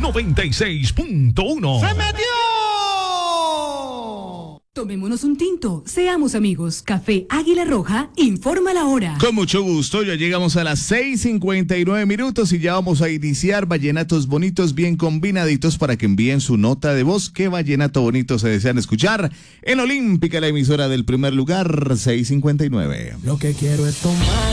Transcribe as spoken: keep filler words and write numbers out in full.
noventa y seis punto uno. ¡Se metió! Tomémonos un tinto, seamos amigos. Café Águila Roja, informa la hora. Con mucho gusto, ya llegamos a las seis cincuenta y nueve minutos y ya vamos a iniciar vallenatos bonitos bien combinaditos para que envíen su nota de voz. ¿Qué vallenato bonito se desean escuchar? En Olímpica, la emisora del primer lugar, seis cincuenta y nueve. Lo que quiero es tomar